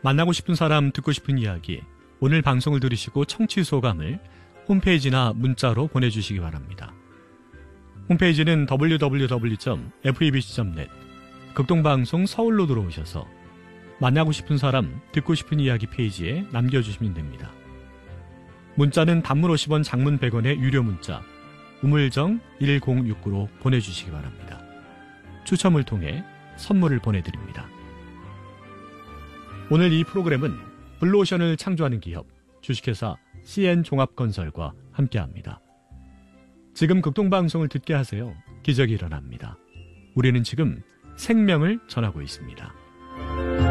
만나고 싶은 사람, 듣고 싶은 이야기, 오늘 방송을 들으시고 청취 소감을 홈페이지나 문자로 보내주시기 바랍니다. 홈페이지는 www.febc.net, 극동방송 서울로 들어오셔서 만나고 싶은 사람, 듣고 싶은 이야기 페이지에 남겨주시면 됩니다. 문자는 단문 50원, 장문 100원의 유료 문자 우물정 1069로 보내주시기 바랍니다. 추첨을 통해 선물을 보내드립니다. 오늘 이 프로그램은 블루오션을 창조하는 기업 주식회사 CN종합건설과 함께합니다. 지금 극동방송을 듣게 하세요. 기적이 일어납니다. 우리는 지금 생명을 전하고 있습니다.